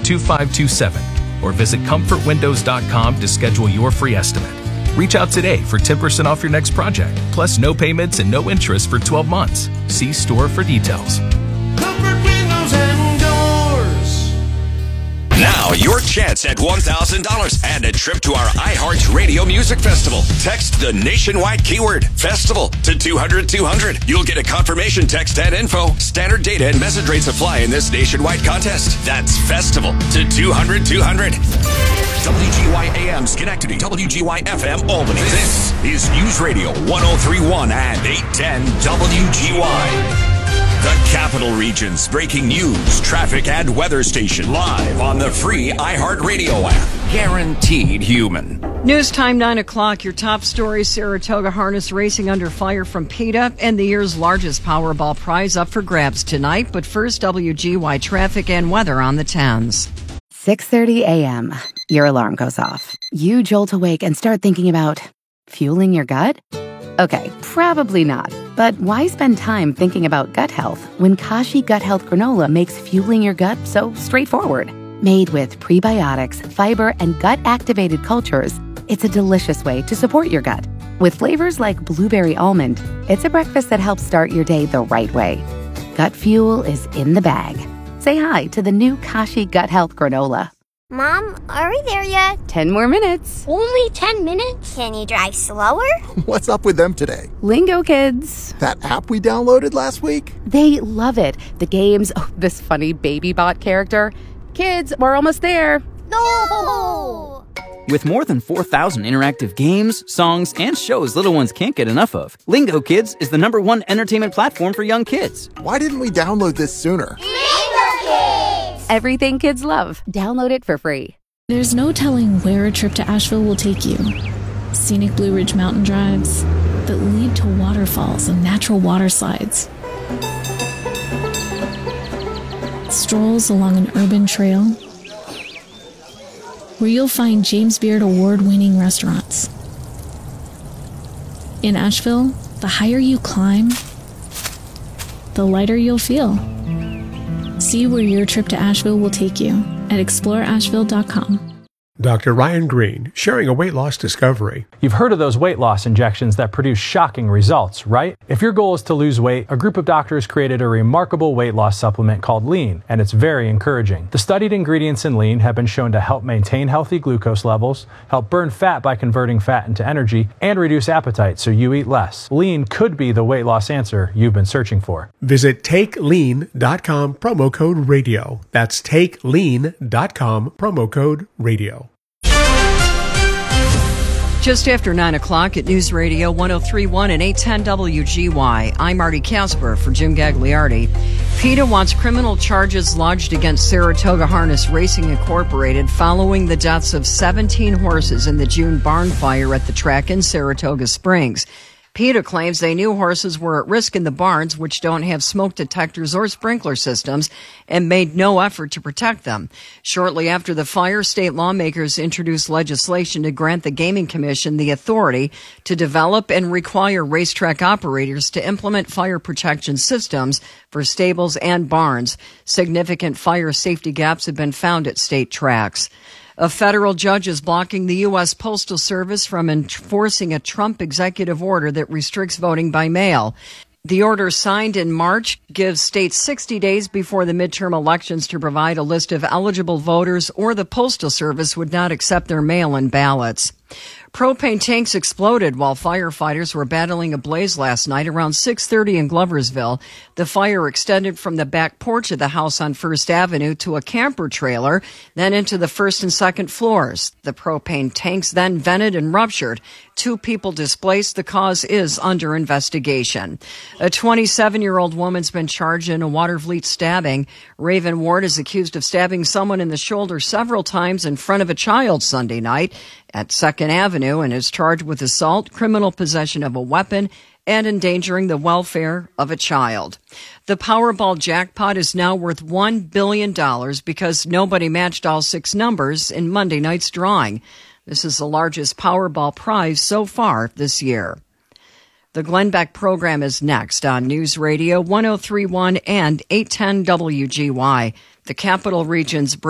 888-2527 or visit comfortwindows.com to schedule your free estimate. Reach out today for 10% off your next project, plus no payments and no interest for 12 months. See store for details. Comfort Windows and Doors. Now, your chance at $1,000 and a trip to our iHeartRadio Music Festival. Text the nationwide keyword FESTIVAL to 200-200. You'll get a confirmation text and info. Standard data and message rates apply in this nationwide contest. That's FESTIVAL to 200-200. WGY AM Schenectady, WGY FM Albany. This is News Radio 1031 and 810 WGY. The Capital Region's breaking news, traffic, and weather station live on the free iHeartRadio app. Guaranteed human. News time 9 o'clock. Your top story: Saratoga Harness Racing under fire from PETA, and the year's largest Powerball prize up for grabs tonight. But first, WGY traffic and weather on the 10s. 6:30 a.m. Your alarm goes off. You jolt awake and start thinking about fueling your gut? Okay, probably not. But why spend time thinking about gut health when Kashi Gut Health Granola makes fueling your gut so straightforward? Made with prebiotics, fiber, and gut-activated cultures, it's a delicious way to support your gut. With flavors like blueberry almond, it's a breakfast that helps start your day the right way. Gut fuel is in the bag. Say hi to the new Kashi Gut Health Granola. Mom, are we there yet? 10 more minutes. Only 10 minutes? Can you drive slower? What's up with them today? Lingo Kids. That app we downloaded last week? They love it. The games, this funny baby bot character. Kids, we're almost there. No! With more than 4,000 interactive games, songs, and shows little ones can't get enough of, Lingo Kids is the #1 entertainment platform for young kids. Why didn't we download this sooner? Lingo Kids! Everything kids love. Download it for free. There's no telling where a trip to Asheville will take you. Scenic Blue Ridge mountain drives that lead to waterfalls and natural water slides. Strolls along an urban trail where you'll find James Beard award-winning restaurants. In Asheville, the higher you climb, the lighter you'll feel. See where your trip to Asheville will take you at exploreasheville.com. Dr. Ryan Green, sharing a weight loss discovery. You've heard of those weight loss injections that produce shocking results, right? If your goal is to lose weight, a group of doctors created a remarkable weight loss supplement called Lean, and it's very encouraging. The studied ingredients in Lean have been shown to help maintain healthy glucose levels, help burn fat by converting fat into energy, and reduce appetite so you eat less. Lean could be the weight loss answer you've been searching for. Visit TakeLean.com, promo code radio. That's TakeLean.com, promo code radio. Just after 9 o'clock at News Radio 1031 and 810 WGY. I'm Marty Casper for Jim Gagliardi. PETA wants criminal charges lodged against Saratoga Harness Racing Incorporated following the deaths of 17 horses in the June barn fire at the track in Saratoga Springs. PETA claims they knew horses were at risk in the barns, which don't have smoke detectors or sprinkler systems, and made no effort to protect them. Shortly after the fire, state lawmakers introduced legislation to grant the Gaming Commission the authority to develop and require racetrack operators to implement fire protection systems for stables and barns. Significant fire safety gaps have been found at state tracks. A federal judge is blocking the U.S. Postal Service from enforcing a Trump executive order that restricts voting by mail. The order, signed in March, gives states 60 days before the midterm elections to provide a list of eligible voters, or the Postal Service would not accept their mail-in ballots. Propane tanks exploded while firefighters were battling a blaze last night around 6:30 in Gloversville. The fire extended from the back porch of the house on First Avenue to a camper trailer, then into the first and second floors. The propane tanks then vented and ruptured. 2 people displaced. The cause is under investigation. A 27-year-old woman's been charged in a Watervliet stabbing. Raven Ward is accused of stabbing someone in the shoulder several times in front of a child Sunday night at 2nd Avenue and is charged with assault, criminal possession of a weapon, and endangering the welfare of a child. The Powerball jackpot is now worth $1 billion because nobody matched all 6 numbers in Monday night's drawing. This is the largest Powerball prize so far this year. The Glenn Beck program is next on News Radio 1031 and 810 WGY. The Capital Region's